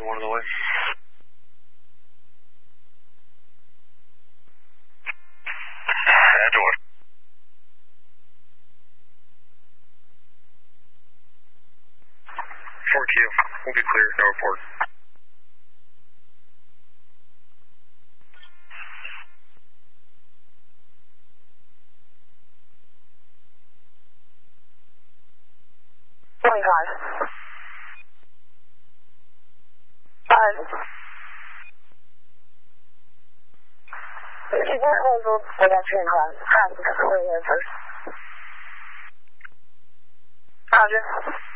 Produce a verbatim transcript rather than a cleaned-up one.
engine one of the way. Roger one. four Q, we'll be clear, no report. twenty-five. Five. Is that hold for that train class? Pass the first. Roger.